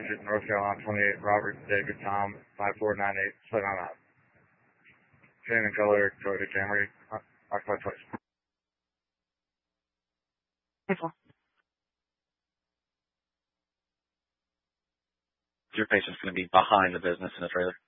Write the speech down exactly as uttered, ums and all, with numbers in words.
Washington, North Carolina, twenty-eight, Robert, David, Tom, five four nine eight, seven nine nine. Same in color, Toyota Camry, occupied twice. Your patient's going to be behind the business in a trailer.